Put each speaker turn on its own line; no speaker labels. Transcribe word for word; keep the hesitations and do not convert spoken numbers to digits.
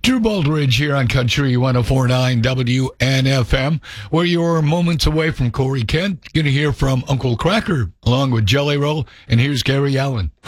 Drew Baldridge here on Country one oh four point nine W N F M, where you're moments away from Corey Kent. You're going to hear from Uncle Cracker along with Jelly Roll, and here's Gary Allen.